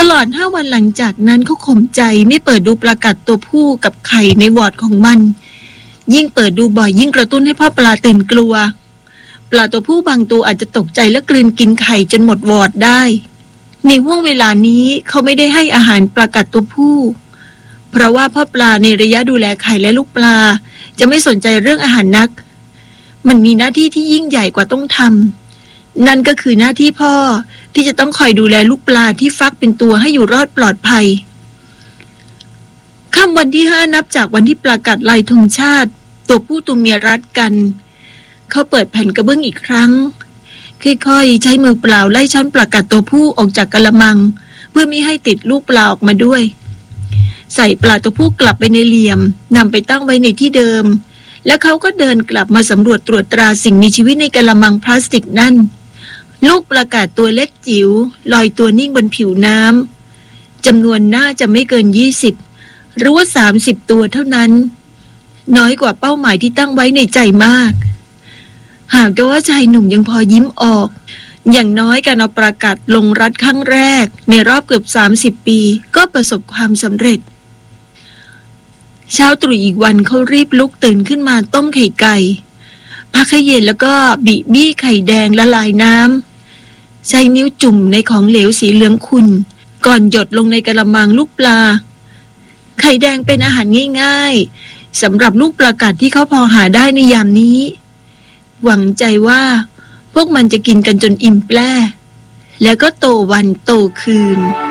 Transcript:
ลอด5 วันหลังจากนั้นเขาข่มใจไม่เปิดดูปลากัดตัวผู้กับไข่ในวอร์ดของมันยิ่งเปิดดูบ่อยยิ่งกระตุ้นให้พ่อปลาตื่นกลัวปลาตัวผู้บางตัวอาจจะตกใจและกลืนกินไข่จนหมดวอร์ดได้ในห่วงเวลานี้เขาไม่ได้ให้อาหารปลากัดตัวผู้เพราะว่าพ่อปลาในระยะดูแลไข่และลูกปลาจะไม่สนใจเรื่องอาหารนักมันมีหน้าที่ที่ยิ่งใหญ่กว่าต้องทำนั่นก็คือหน้าที่พ่อที่จะต้องคอยดูแลลูกปลาที่ฟักเป็นตัวให้อยู่รอดปลอดภัยค่ำวันที่5นับจากวันที่ปลากัดลายธงชาติตัวผู้ตัวเมียรัดกันเขาเปิดแผ่นกระเบื้องอีกครั้งค่อยๆใช้มือเปล่าไล่ช้อนปลากัดตัวผู้ออกจากกระมังเพื่อไม่ให้ติดลูกปลาออกมาด้วยใส่ปลาตัวผู้กลับไปในเหลี่ยมนำไปตั้งไว้ในที่เดิมแล้วเขาก็เดินกลับมาสำรวจตรวจตราสิ่งมีชีวิตในกระมังพลาสติกนั่นลูกปลากัดตัวเล็กจิ๋วลอยตัวนิ่งบนผิวน้ำจำนวนน่าจะไม่เกิน20หรือว่า30ตัวเท่านั้นน้อยกว่าเป้าหมายที่ตั้งไว้ในใจมากหากแต่ว่าชายหนุ่มยังพอยิ้มออกอย่างน้อยการเอาปลากัดลงรัดครั้งแรกในรอบเกือบ30 ปีก็ประสบความสำเร็จเช้าตรู่อีกวันเขารีบลุกตื่นขึ้นมาต้มไข่ไก่พักให้เย็นแล้วก็บีบี้ไข่แดงละลายน้ำใช้นิ้วจุ่มในของเหลวสีเหลืองขุ่นก่อนหยดลงในกระมังลูกปลาไข่แดงเป็นอาหารง่ายๆสำหรับลูกปลากัดที่เขาพอหาได้ในยามนี้หวังใจว่าพวกมันจะกินกันจนอิ่มแปร่แล้วก็โตวันโตคืน